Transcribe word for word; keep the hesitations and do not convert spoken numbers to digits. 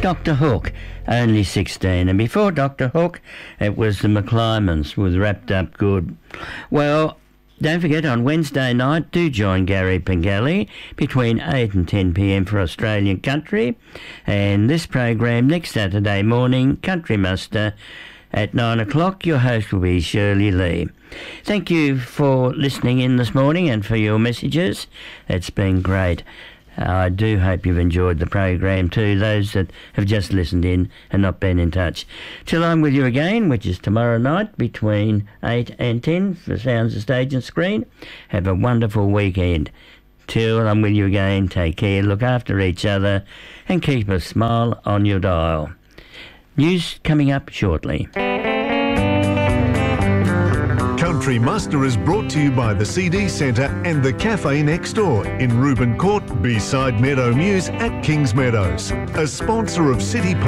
Doctor Hook, only sixteen. And before Doctor Hook, it was the McClymans with Wrapped Up Good. Well, don't forget, on Wednesday night, do join Gary Pengelly between eight and ten p.m. for Australian Country. And this program next Saturday morning, Country Muster, at nine o'clock. Your host will be Shirley Lee. Thank you for listening in this morning and for your messages. It's been great. I do hope you've enjoyed the program too, those that have just listened in and not been in touch. Till I'm with you again, which is tomorrow night between eight and ten for Sounds of Stage and Screen. Have a wonderful weekend. Till I'm with you again, take care, look after each other and keep a smile on your dial. News coming up shortly. Country Muster is brought to you by the C D Centre and the Cafe Next Door in Reuben Court, beside Meadow Mews at Kings Meadows, a sponsor of City